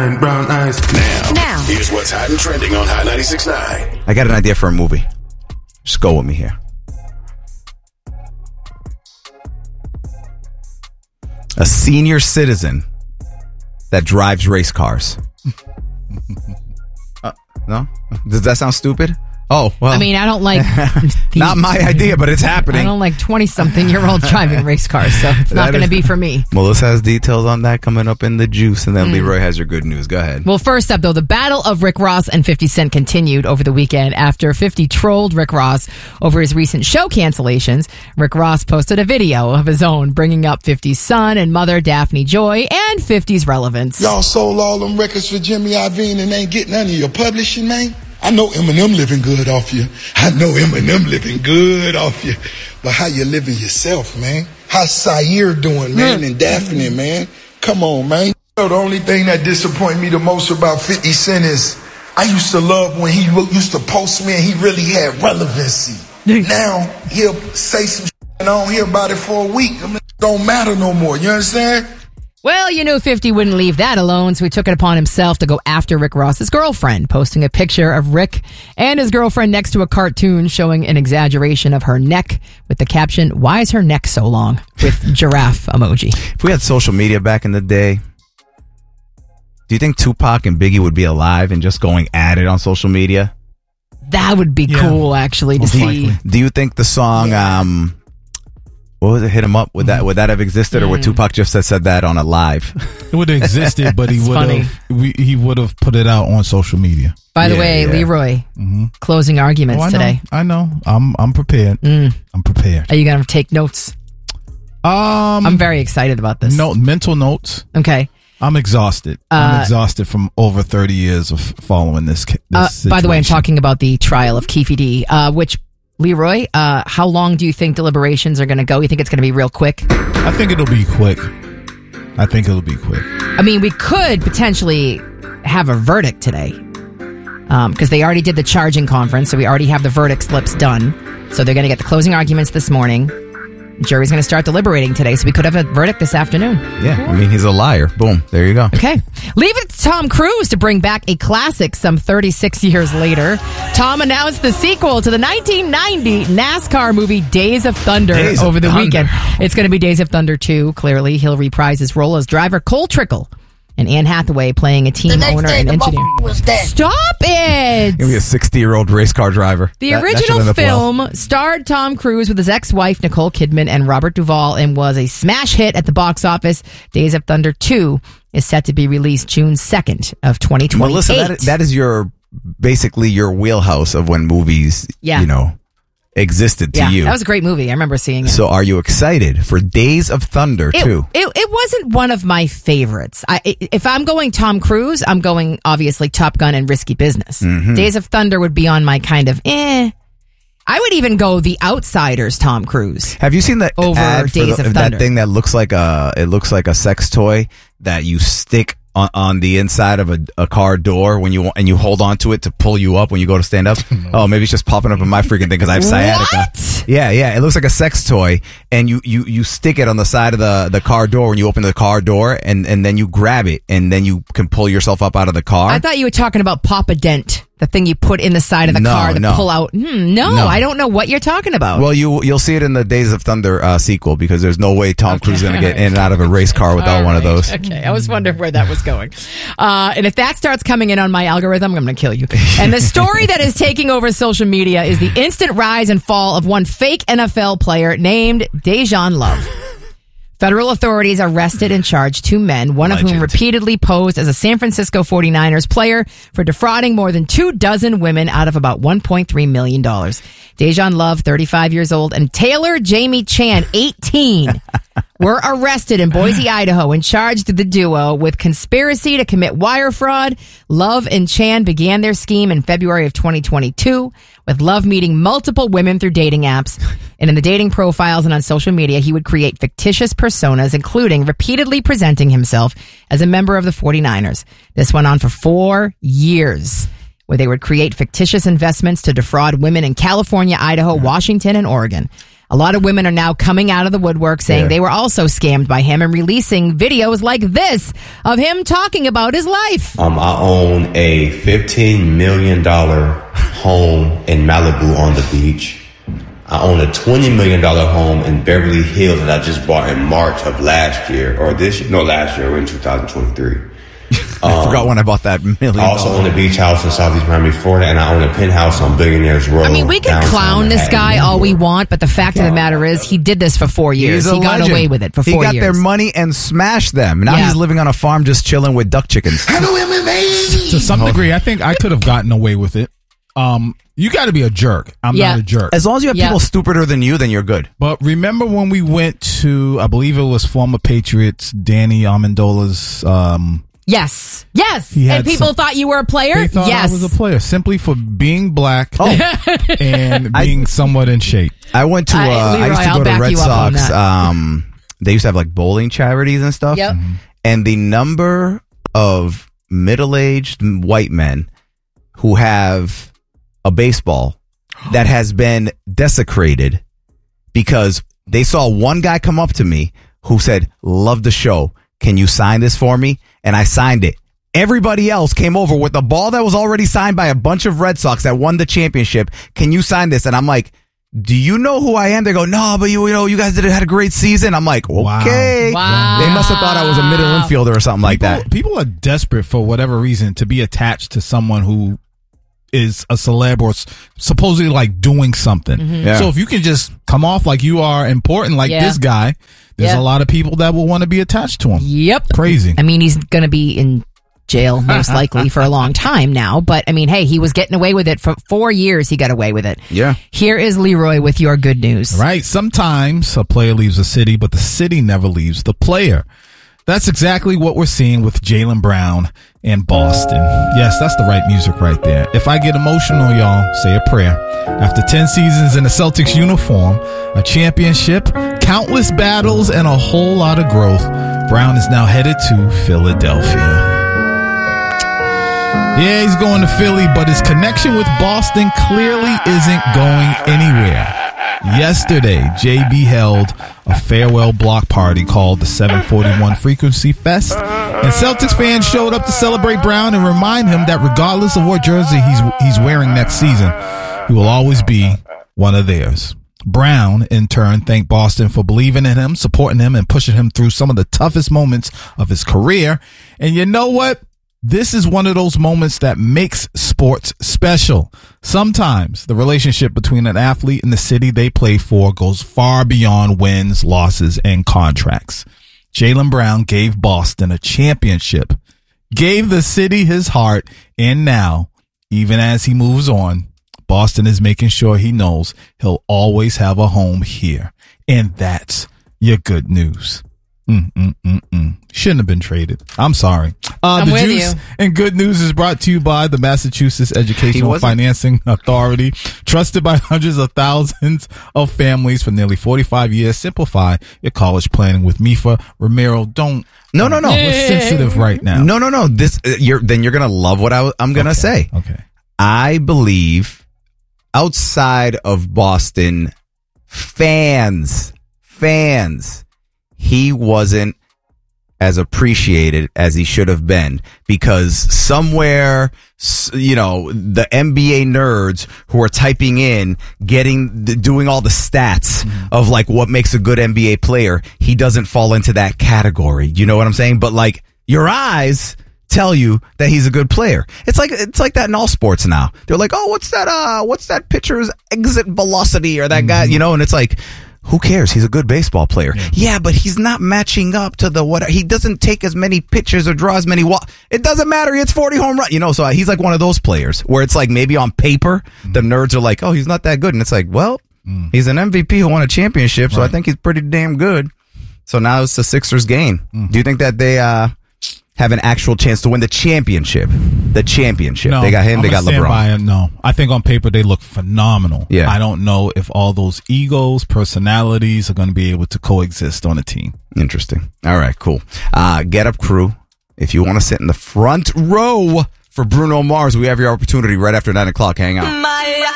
giant brown eyes. Now, here's what's hot and trending on Hot 96.9. I got an idea for a movie. Just go with me here. A senior citizen that drives race cars. No? Does that sound stupid? Oh, well. I mean, I don't like... Not my idea, but it's happening. I don't like 20-something-year-olds driving race cars, so it's not going to be for me. Melissa has details on that coming up in the juice, and then Leroy has your good news. Go ahead. Well, first up, though, the battle of Rick Ross and 50 Cent continued over the weekend after 50 trolled Rick Ross over his recent show cancellations. Rick Ross posted a video of his own bringing up 50's son and mother, Daphne Joy, and 50's relevance. Y'all sold all them records for Jimmy Iovine and ain't getting none of your publishing, man? I know Eminem living good off you. I know Eminem living good off you. But how you living yourself, man? How's Sayer doing, man? And Daphne, man? Come on, man. You know, the only thing that disappointed me the most about 50 Cent is I used to love when he used to post me and he really had relevancy. Now, he'll say some shit and I don't hear about it for a week. I mean, it don't matter no more. You understand? Well, you knew 50 wouldn't leave that alone, so he took it upon himself to go after Rick Ross's girlfriend, posting a picture of Rick and his girlfriend next to a cartoon showing an exaggeration of her neck with the caption, "Why is her neck so long?" with giraffe emoji. If we had social media back in the day, do you think Tupac and Biggie would be alive and just going at it on social media? That would be cool, actually, to see. Do you think the song... what was it? Hit 'Em Up. Would that have existed, or would Tupac just have said that on a live? It would have existed, but he would have put it out on social media. By the way, Leroy, closing arguments today. I know. I'm prepared. I'm prepared. Are you gonna take notes? I'm very excited about this. No mental notes. Okay. I'm exhausted. I'm exhausted from over 30 years of following this situation. By the way, I'm talking about the trial of Keefe D, which. Leroy, how long do you think deliberations are going to go? You think it's going to be real quick? I think it'll be quick. I mean, we could potentially have a verdict today because they already did the charging conference, so we already have the verdict slips done. So they're going to get the closing arguments this morning. Jury's going to start deliberating today, so we could have a verdict this afternoon. Yeah, I mean, he's a liar. Boom, there you go. Okay. Leave it to Tom Cruise to bring back a classic some 36 years later. Tom announced the sequel to the 1990 NASCAR movie Days of Thunder over the weekend. It's going to be Days of Thunder 2, clearly. He'll reprise his role as driver Cole Trickle. And Anne Hathaway playing a team owner and engineer. Stop it! He'll be a 60-year-old race car driver. The original film starred Tom Cruise with his ex-wife Nicole Kidman and Robert Duvall and was a smash hit at the box office. Days of Thunder 2 is set to be released June 2nd of 2028. Melissa, that is basically your wheelhouse of when movies, existed to you. That was a great movie. I remember seeing it. So are you excited for Days of Thunder 2? It wasn't one of my favorites. If I'm going Tom Cruise, I'm going obviously Top Gun and Risky Business. Days of Thunder would be on my kind of I would even go The Outsiders Tom Cruise. Have you seen that over ad Days of Thunder? That thing that looks like a sex toy that you stick on the inside of a car door when you hold on to it to pull you up when you go to stand up. Oh, maybe it's just popping up in my freaking thing because I have sciatica. What? Yeah. It looks like a sex toy, and you stick it on the side of the car door when you open the car door, and then you grab it, and then you can pull yourself up out of the car. I thought you were talking about Papa Dent. The thing you put in the side of the car to pull out. No, I don't know what you're talking about. Well, you'll see it in the Days of Thunder sequel because there's no way Tom Cruise is going to get in and out of a race car without one of those. Okay, I was wondering where that was going. And if that starts coming in on my algorithm, I'm going to kill you. And the story that is taking over social media is the instant rise and fall of one fake NFL player named Dejan Love. Federal authorities arrested and charged two men, one of whom repeatedly posed as a San Francisco 49ers player for defrauding more than 24 women out of about $1.3 million. Dejan Love, 35 years old, and Taylor Jamie Chan, 18, were arrested in Boise, Idaho, and charged the duo with conspiracy to commit wire fraud. Love and Chan began their scheme in February of 2022, with Love meeting multiple women through dating apps. And in the dating profiles and on social media, he would create fictitious personas, including repeatedly presenting himself as a member of the 49ers. This went on for 4 years, where they would create fictitious investments to defraud women in California, Idaho, Washington, and Oregon. A lot of women are now coming out of the woodwork saying they were also scammed by him and releasing videos like this of him talking about his life. I own a $15 million home in Malibu on the beach. I own a $20 million home in Beverly Hills that I just bought in March of last year, or this year. No, last year. We're in 2023. I forgot when I bought that $1 million. I also own a beach house in Southeast Miami, Florida, and I own a penthouse on Billionaires Road. I mean, we can clown this guy all we want, but the fact of the matter is he did this for 4 years. He got away with it for 4 years. He got their money and smashed them. Now he's living on a farm just chilling with duck chickens. Hello, MMA. To some degree, I think I could have gotten away with it. You got to be a jerk. I'm not a jerk. As long as you have people stupider than you, then you're good. But remember when we went to, I believe it was former Patriots, Danny Amendola's... Yes. And people thought you were a player? They thought I was a player simply for being black and being somewhat in shape. I went to, I used to go to Red Sox. They used to have like bowling charities and stuff. Yep. And the number of middle-aged white men who have a baseball that has been desecrated because they saw one guy come up to me who said, "Love the show. Can you sign this for me?" And I signed it. Everybody else came over with a ball that was already signed by a bunch of Red Sox that won the championship. "Can you sign this?" And I'm like, "Do you know who I am?" They go, "No, but you know, you guys had a great season." I'm like, "Okay." Wow. They must have thought I was a middle infielder or something like that. People are desperate for whatever reason to be attached to someone who is a celeb or supposedly like doing something. Yeah. So if you can just come off like you are important like this guy, there's a lot of people that will want to be attached to him. Yep. Crazy. I mean, he's going to be in jail most likely for a long time now. But I mean, hey, he was getting away with it for 4 years. He got away with it. Yeah. Here is Leroy with your good news. Right. Sometimes a player leaves a city, but the city never leaves the player. That's exactly what we're seeing with Jaylen Brown and Boston. Yes, that's the right music right there. If I get emotional, y'all, say a prayer. After 10 seasons in a Celtics uniform, a championship, countless battles, and a whole lot of growth, Brown is now headed to Philadelphia. Yeah, he's going to Philly, but his connection with Boston clearly isn't going anywhere. Yesterday, JB held a farewell block party called the 741 Frequency Fest, and Celtics fans showed up to celebrate Brown and remind him that regardless of what jersey he's wearing next season, he will always be one of theirs. Brown, in turn, thanked Boston for believing in him, supporting him, and pushing him through some of the toughest moments of his career. And you know what? This is one of those moments that makes sports special. Sometimes the relationship between an athlete and the city they play for goes far beyond wins, losses, and contracts. Jaylen Brown gave Boston a championship, gave the city his heart, and now, even as he moves on, Boston is making sure he knows he'll always have a home here. And that's your good news. Shouldn't have been traded. I'm sorry. I'm the with Juice you. and Good News is brought to you by the Massachusetts Educational Financing Authority, trusted by hundreds of thousands of families for nearly 45 years. Simplify your college planning with MIFA. Ramiro, don't. No. We're sensitive right now. No. This you're gonna love what I'm gonna say. Okay. I believe outside of Boston, fans, he wasn't as appreciated as he should have been, because somewhere, you know, the NBA nerds who are typing in, doing all the stats of like what makes a good NBA player, he doesn't fall into that category. You know what I'm saying? But like your eyes tell you that he's a good player. It's like that in all sports now. They're like, "Oh, what's that pitcher's exit velocity or that guy," you know, and it's like, who cares? He's a good baseball player. Yeah, but he's not matching up to he doesn't take as many pitches or draw as many It doesn't matter. He hits 40 home runs. You know, so he's like one of those players where it's like maybe on paper, the nerds are like, "Oh, he's not that good." And it's like, well, he's an MVP who won a championship, so I think he's pretty damn good. So now it's the Sixers' game. Do you think that they have an actual chance to win the championship? The championship. No, They got him. They got stand LeBron. by him. No, I think on paper they look phenomenal. Yeah. I don't know if all those egos, personalities are going to be able to coexist on a team. Interesting. All right, cool. Get Up Crew. If you want to sit in the front row for Bruno Mars, we have your opportunity right after 9 o'clock. Hang out.